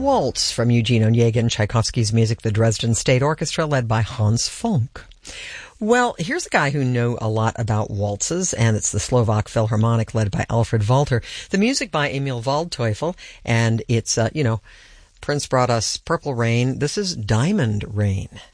waltz from Eugene Onegin, Tchaikovsky's music, the Dresden State Orchestra, led by Hans Funk. Well, here's a guy who knew a lot about waltzes, and it's the Slovak Philharmonic, led by Alfred Walter. The music by Emil Waldteufel, and it's, Prince brought us Purple Rain. This is Diamond Rain.